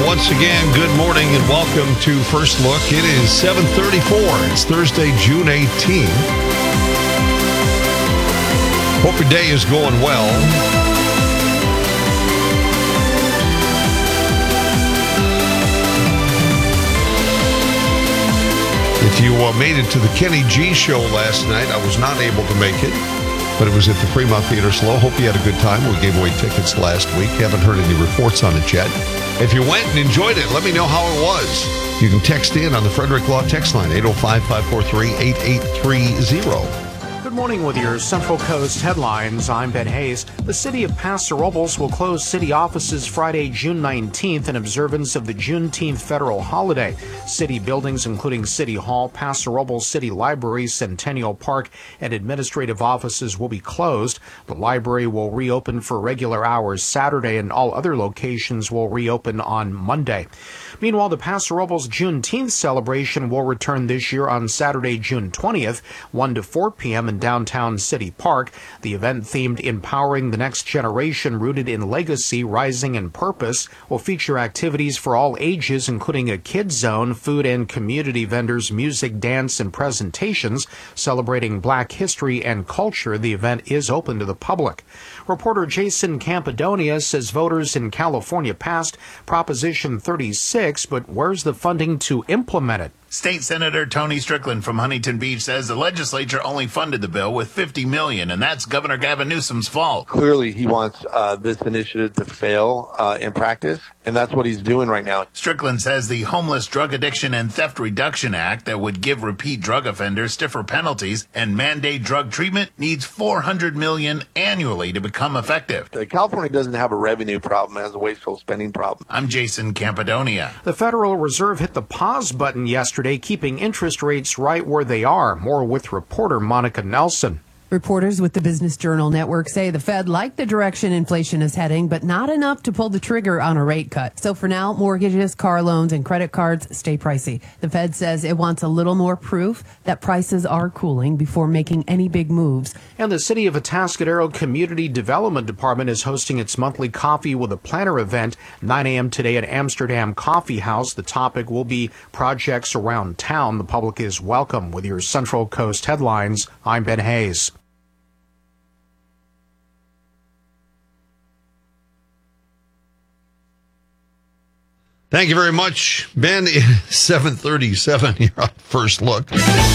once again, good morning and welcome to First Look. It is 7:34. It's Thursday, June 18th. Hope your day is going well. If you made it to the Kenny G show last night, I was not able to make it, but it was at the Fremont Theater SLO. Hope you had a good time. We gave away tickets last week. Haven't heard any reports on it yet. If you went and enjoyed it, let me know how it was. You can text in on the Frederick Law text line, 805-543-8830. Good morning with your Central Coast headlines. I'm Ben Hayes. The city of Paso Robles will close city offices Friday, June 19th in observance of the Juneteenth federal holiday. City buildings, including City Hall, Paso Robles City Library, Centennial Park, and administrative offices will be closed. The library will reopen for regular hours Saturday, and all other locations will reopen on Monday. Meanwhile, the Paso Robles Juneteenth celebration will return this year on Saturday, June 20th, 1 to 4 p.m. in downtown City Park. The event, themed Empowering the Next Generation, rooted in legacy, rising in purpose, will feature activities for all ages, including a kids zone, food and community vendors, music, dance, and presentations. Celebrating Black history and culture, the event is open to the public. Reporter Jason Campidonia says voters in California passed Proposition 36, but where's the funding to implement it? State Senator Tony Strickland from Huntington Beach says the legislature only funded the bill with $50 million, and that's Governor Gavin Newsom's fault. Clearly, he wants this initiative to fail in practice, and that's what he's doing right now. Strickland says the Homeless Drug Addiction and Theft Reduction Act that would give repeat drug offenders stiffer penalties and mandate drug treatment needs $400 million annually to become effective. California doesn't have a revenue problem, it has a wasteful spending problem. I'm Jason Campidonia. The Federal Reserve hit the pause button yesterday, keeping interest rates right where they are. More with reporter Monica Nelson. Reporters with the Business Journal Network say the Fed liked the direction inflation is heading, but not enough to pull the trigger on a rate cut. So for now, mortgages, car loans, and credit cards stay pricey. The Fed says it wants a little more proof that prices are cooling before making any big moves. And the City of Atascadero Community Development Department is hosting its monthly Coffee with a Planner event, 9 a.m. today at Amsterdam Coffee House. The topic will be projects around town. The public is welcome. With your Central Coast headlines, I'm Ben Hayes. Thank you very much, Ben. 7:37 here on First Look.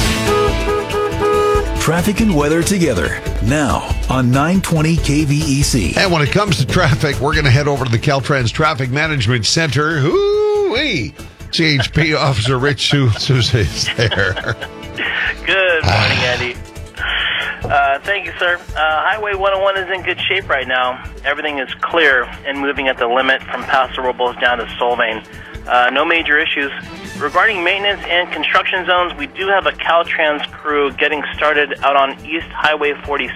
Traffic and weather together now on 920 KVEC. And when it comes to traffic, we're going to head over to the Caltrans Traffic Management Center. Hoo-wee! CHP Officer Rich Souza is there. Good morning, Andy. Thank you, sir. Highway 101 is in good shape right now. Everything is clear and moving at the limit from Paso Robles down to Solvang. No major issues. Regarding maintenance and construction zones, we do have a Caltrans crew getting started out on East Highway 46.